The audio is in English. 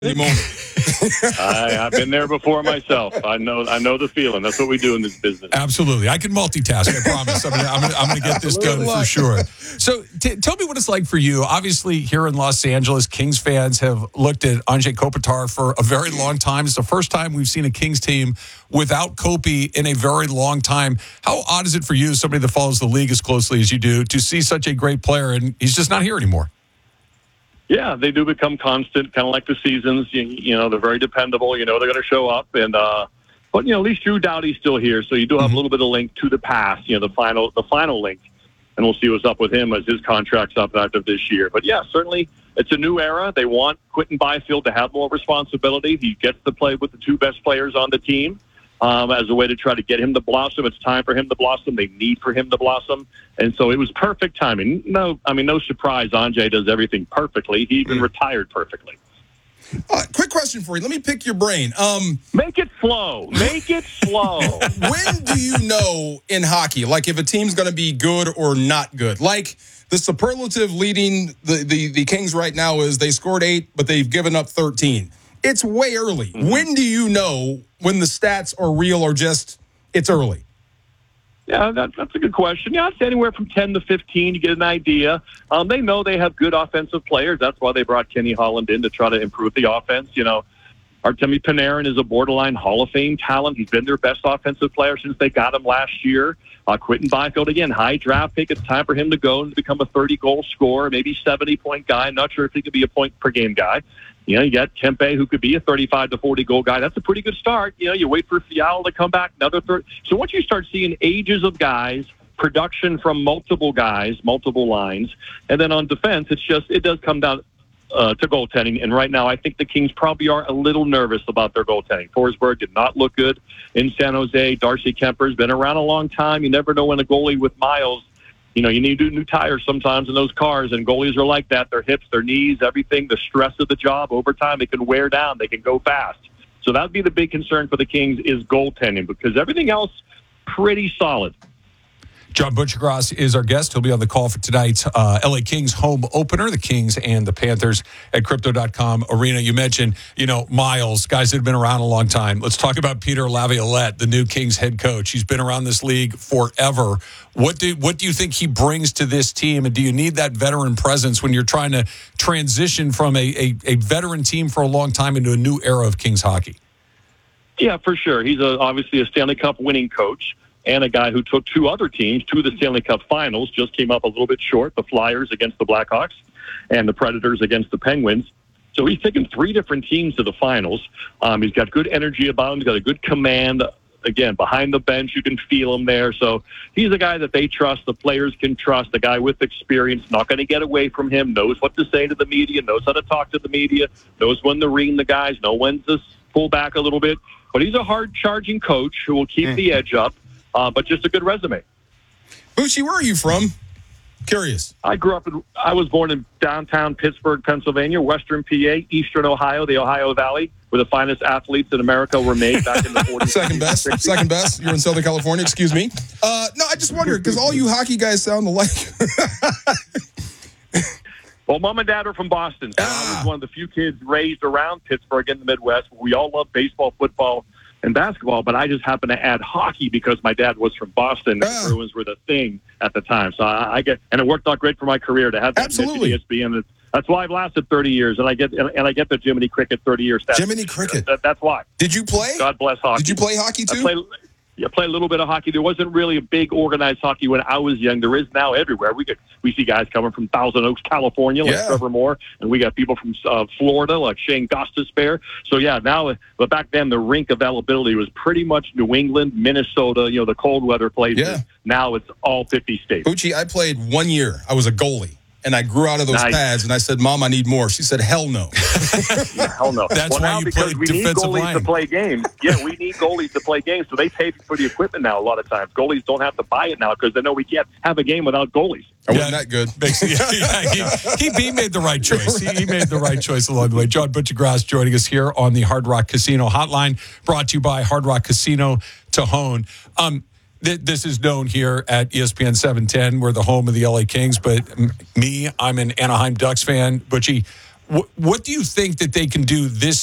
I've been there before myself. I know the feeling. That's what we do in this business. Absolutely. I can multitask, I promise. I'm going to get this done for sure. So tell me what it's like for you. Obviously, here in Los Angeles, Kings fans have looked at Anze Kopitar for a very long time. It's the first time we've seen a Kings team without Kopi in a very long time. How odd is it for you, somebody that follows the league as closely as you do, to see such a great player and he's just not here anymore? Yeah, they do become constant, kind of like the seasons. You know, they're very dependable. You know, they're going to show up. And but, you know, at least Drew Doughty's still here. So you do have a little bit of link to the past, you know, the final link. And we'll see what's up with him as his contract's up after this year. But, yeah, certainly it's a new era. They want Quentin Byfield to have more responsibility. He gets to play with the two best players on the team. As a way to try to get him to blossom. It's time for him to blossom. They need for him to blossom. And so it was perfect timing. No surprise. Anze does everything perfectly. He even retired perfectly. Quick question for you. Let me pick your brain. Make it flow. Make it slow. When do you know in hockey, like if a team's going to be good or not good? Like the superlative leading the Kings right now is they scored 8, but they've given up 13. It's way early. Mm-hmm. When do you know when the stats are real or just it's early? Yeah, that's a good question. Yeah, it's anywhere from 10 to 15 to get an idea. They know they have good offensive players. That's why they brought Kenny Holland in to try to improve the offense. You know, Artemi Panarin is a borderline Hall of Fame talent. He's been their best offensive player since they got him last year. Quentin Byfield, again, high draft pick. It's time for him to go and become a 30-goal scorer, maybe 70-point guy. I'm not sure if he could be a point-per-game guy. You know, you got Kempe, who could be a 35 to 40-goal guy. That's a pretty good start. You know, you wait for Fiala to come back, another 30. So once you start seeing ages of guys, production from multiple guys, multiple lines, and then on defense, it does come down to goaltending. And right now, I think the Kings probably are a little nervous about their goaltending. Forsberg did not look good in San Jose. Darcy Kemper's been around a long time. You never know when a goalie with miles, you know, you need to do new tires sometimes in those cars, and goalies are like that. Their hips, their knees, everything, the stress of the job, over time, they can wear down. They can go fast. So that would be the big concern for the Kings is goaltending, because everything else, pretty solid. John Buccigross is our guest. He'll be on the call for tonight's LA Kings home opener, the Kings and the Panthers at Crypto.com Arena. You mentioned, you know, Miles, guys that have been around a long time. Let's talk about Peter Laviolette, the new Kings head coach. He's been around this league forever. What do you think he brings to this team? And do you need that veteran presence when you're trying to transition from a veteran team for a long time into a new era of Kings hockey? Yeah, for sure. He's obviously a Stanley Cup winning coach, and a guy who took two other teams to the Stanley Cup Finals, just came up a little bit short, the Flyers against the Blackhawks and the Predators against the Penguins. So he's taken three different teams to the Finals. He's got good energy about him. He's got a good command. Again, behind the bench, you can feel him there. So he's a guy that they trust, the players can trust, a guy with experience, not going to get away from him, knows what to say to the media, knows how to talk to the media, knows when to ring the guys, knows when to pull back a little bit. But he's a hard-charging coach who will keep the edge up. But just a good resume. Bucci, where are you from? Curious. I was born in downtown Pittsburgh, Pennsylvania, western PA, eastern Ohio, the Ohio Valley, where the finest athletes in America were made back in the 40s. Second best. You're in Southern California, excuse me. No, I just wondered, because all you hockey guys sound alike. Well, Mom and Dad are from Boston. So I was one of the few kids raised around Pittsburgh in the Midwest. We all love baseball, football, and basketball, but I just happened to add hockey because my dad was from Boston and the Bruins were the thing at the time. So I get, and it worked out great for my career to have that Absolutely. ESPN. That's why I've lasted 30 years, and I get the Jiminy Cricket 30-year stats. Jiminy Cricket. That's why. Did you play? God bless hockey. Did you play hockey too? I play a little bit of hockey. There wasn't really a big organized hockey when I was young. There is now everywhere. We see guys coming from Thousand Oaks, California, like Trevor Moore, and we got people from Florida, like Shane Gostisbehere. So now, but back then the rink availability was pretty much New England, Minnesota, you know, the cold weather places. Yeah. Now it's all 50 states. Bucci, I played 1 year. I was a goalie. And I grew out of those pads, and I said, Mom, I need more. She said, hell no. Yeah, hell no. That's why you play defensive line. We need goalies to play games. Yeah, we need goalies to play games. So they pay for the equipment now a lot of times. Goalies don't have to buy it now because they know we can't have a game without goalies. I wasn't that good. He made the right choice. He made the right choice along the way. John Buccigross joining us here on the Hard Rock Casino Hotline, brought to you by Hard Rock Casino Tejon. This is known here at ESPN 710. We're the home of the LA Kings, but I'm an Anaheim Ducks fan. Butchie, What do you think that they can do this